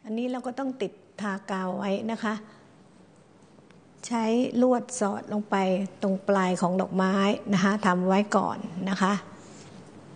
อันนี้เราก็ต้องติดทากาวไว้นะคะใช้ลวดสอดลงไปตรงปลายของดอกไม้นะคะทำไว้ก่อนนะคะ